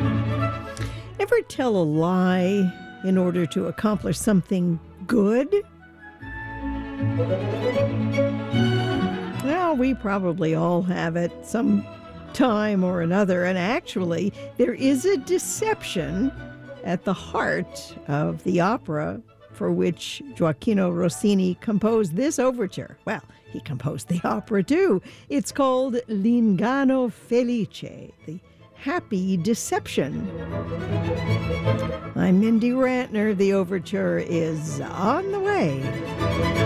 Ever tell a lie in order to accomplish something good? Well, we probably all have at some time or another. And actually, there is a deception at the heart of the opera for which Gioacchino Rossini composed this overture. Well, he composed the opera too. It's called L'Inganno Felice, the Happy Deception. I'm Mindy Rantner. The overture is on the way.